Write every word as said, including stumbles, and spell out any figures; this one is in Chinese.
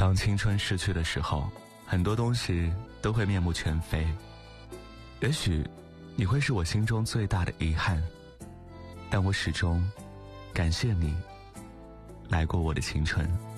当青春逝去的时候，很多东西都会面目全非。也许你会是我心中最大的遗憾，但我始终感谢你来过我的青春。